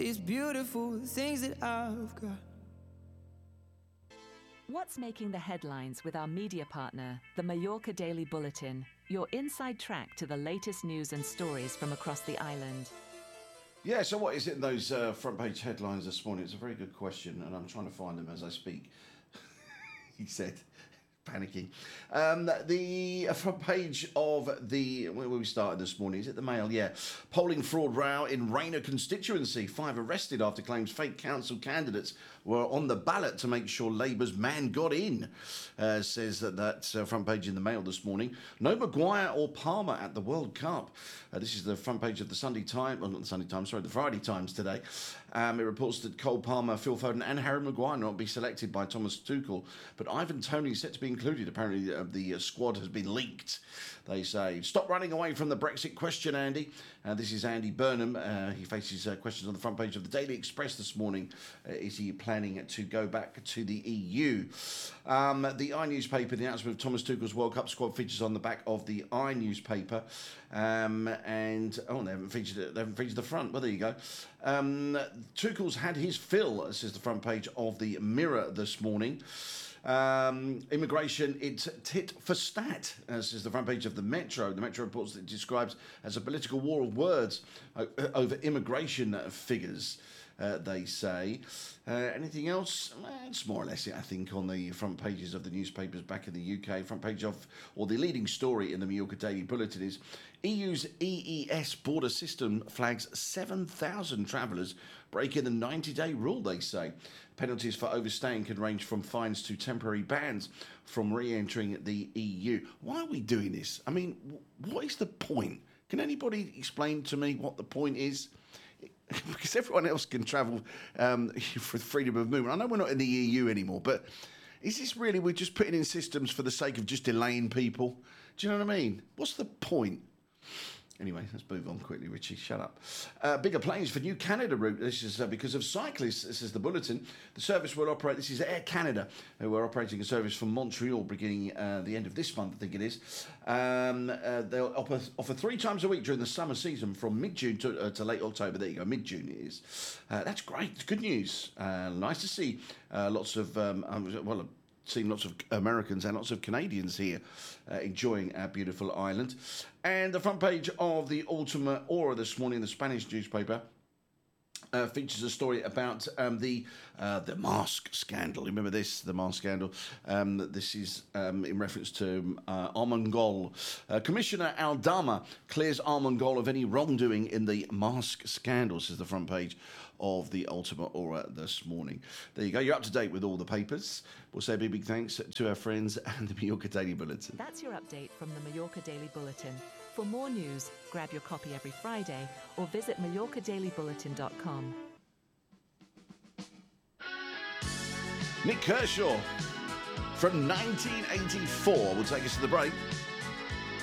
these beautiful things that I've got. What's making the headlines with our media partner, the Mallorca Daily Bulletin, your inside track to the latest news and stories from across the island. Yeah, so what is it in those front page headlines this morning? It's a very good question, and I'm trying to find them as I speak. He said, panicking. The front page of the, where we started this morning, is it the Mail? Yeah. Polling fraud row in Rayner constituency. 5 arrested after claims fake council candidates were on the ballot to make sure Labour's man got in. Says that front page in the Mail this morning. No Maguire or Palmer at the World Cup. This is the front page of the Sunday Times, well, not the Sunday Times, sorry, the Friday Times today. It reports that Cole Palmer, Phil Foden and Harry Maguire not be selected by Thomas Tuchel, but Ivan Toney is set to be included. Apparently the squad has been leaked, they say. Stop running away from the Brexit question, Andy. This is Andy Burnham. He faces questions on the front page of the Daily Express this morning. Is he planning to go back to the EU? The I newspaper, the announcement of Thomas Tuchel's World Cup squad features on the back of the I newspaper. They haven't featured the front. Well, there you go. Tuchel's had his fill, says the front page of the Mirror this morning. Immigration, it's tit for stat, as is the front page of the Metro. The Metro reports that it describes as a political war of words over immigration figures, they say. Anything else? It's more or less it, I think, on the front pages of the newspapers back in the UK. Front page of, or the leading story in the Mallorca Daily Bulletin is EU's EES border system flags 7,000 travellers breaking the 90-day rule, they say. Penalties for overstaying can range from fines to temporary bans from re-entering the EU. Why are we doing this? I mean, what is the point? Can anybody explain to me what the point is? Because everyone else can travel for freedom of movement. I know we're not in the EU anymore, but is this really, we're just putting in systems for the sake of just delaying people? Do you know what I mean? What's the point? Anyway, let's move on quickly, Richie. Shut up. Bigger planes for New Canada route. This is because of cyclists. This is the bulletin. The service will operate. This is Air Canada, who are operating a service from Montreal beginning the end of this month, I think it is. They'll offer 3 times a week during the summer season from mid-June to late October. There you go, mid-June it is. That's great. It's good news. Nice to see lots of, seen lots of Americans and lots of Canadians here enjoying our beautiful island. And the front page of the Ultima Hora this morning, the Spanish newspaper, features a story about the mask scandal. Remember this, the mask scandal? This is in reference to Armengol. Commissioner Aldama clears Armengol of any wrongdoing in the mask scandal, says the front page of the Ultima Hora this morning. There you go. You're up to date with all the papers. We'll say a big thanks to our friends and the Mallorca Daily Bulletin. That's your update from the Mallorca Daily Bulletin. For more news, grab your copy every Friday or visit MallorcaDailyBulletin.com. Nick Kershaw from 1984 will take us to the break.